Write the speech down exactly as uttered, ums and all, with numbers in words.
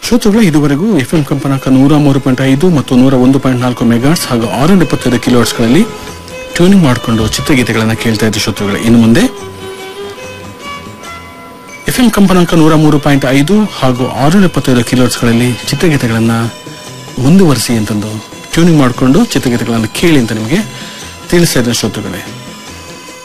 ಶ್ರೋತೃಗಳೇ, ಇದುವರೆಗೂ F M ಕಂಪನಾಂಕ ನೂರ ಮೂರು ಪಾಯಿಂಟ್ ಐದು ಮತ್ತು ನೂರ ಒಂದು ಪಾಯಿಂಟ್ ನಾಲ್ಕು ಮೆಗಾಟ್ಸ್ ಹಾಗೂ ಆರುನೂರ ಎಪ್ಪತ್ತೈದು ಕಿಲೋಟ್ಸ್ಗಳಲ್ಲಿ ಟ್ಯೂನಿಂಗ್ ಮಾಡಿಕೊಂಡು ಚಿತ್ರಗೀತೆಗಳನ್ನು ಕೇಳ್ತಾ ಇದ್ದ ಶ್ರೋತೃಗಳೇ, ಇನ್ನು ಮುಂದೆ ಎಫ್ ಎಂ ಕಂಪನಾಂಕ ನೂರ ಮೂರು ಪಾಯಿಂಟ್ ಐದು ಹಾಗೂ ಆರುನೂರ ಎಪ್ಪತ್ತೈದು ಕಿಲೋಟ್ಸ್ಗಳಲ್ಲಿ ಚಿತ್ರಗೀತೆಗಳನ್ನು ಮುಂದುವರಿಸಿ ಅಂತಂದು ಟ್ಯೂನಿಂಗ್ ಮಾಡಿಕೊಂಡು ಚಿತ್ರಗೀತೆಗಳನ್ನು ಕೇಳಿ ಅಂತ ನಿಮಗೆ ತಿಳಿಸ್ತಾ ಇದ್ದ ಶ್ರೋತೃಗಳೇ.